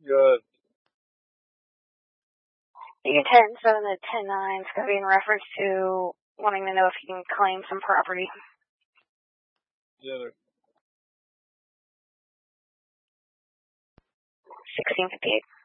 Good. You can 10-7 to 10-9. It's going to be in reference to wanting to know if you can claim some property. Yeah, they're 1658.